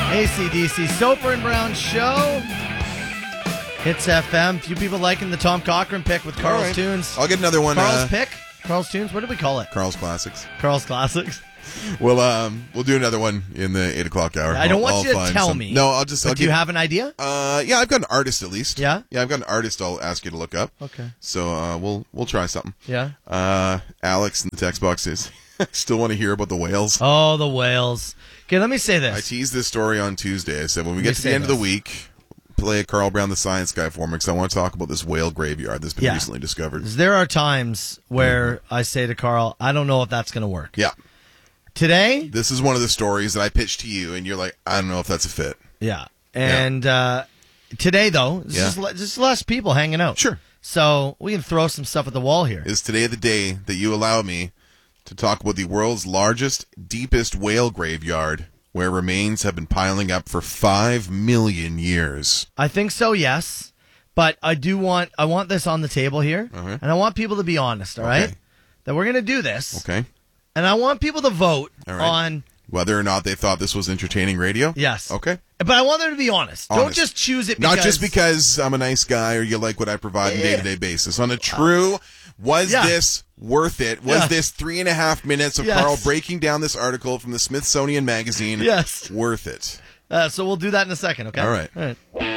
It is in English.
AC/DC, Soper and Brown Show. Hits FM. Few people liking the Tom Cochran pick with Carl's right. Tunes. I'll get another one. Carl's pick? Carl's Tunes? What did we call it? Carl's Classics. Carl's Classics. We'll do another one in the 8 o'clock hour. I don't want I'll you to find tell some. me. No, Do you have an idea? Yeah, I've got an artist at least. Yeah? Yeah, I've got an artist I'll ask you to look up. Okay. So we'll try something. Yeah? Alex in the text box says, still want to hear about the whales. Oh, the whales. Okay, let me say this. I teased this story on Tuesday. I said, when we get to the end of the week, play Carl Brown the Science Guy for me, because I want to talk about this whale graveyard that's been recently discovered. There are times where I say to Carl, I don't know if that's going to work. Yeah. Today? This is one of the stories that I pitched to you, and you're like, I don't know if that's a fit. Yeah. And today, though, just less people hanging out. Sure. So we can throw some stuff at the wall here. Is today the day that you allow me to talk about the world's largest, deepest whale graveyard, where remains have been piling up for 5 million years? I think so, yes. But I want this on the table here, and I want people to be honest, all right? That we're going to do this. Okay. And I want people to vote on whether or not they thought this was entertaining radio. Yes. Okay. But I want them to be honest. Don't just choose it because... Not just because I'm a nice guy or you like what I provide on a day-to-day basis. On a true, was this worth it? Was this 3.5 minutes of Carl breaking down this article from the Smithsonian Magazine worth it? So we'll do that in a second, okay? All right.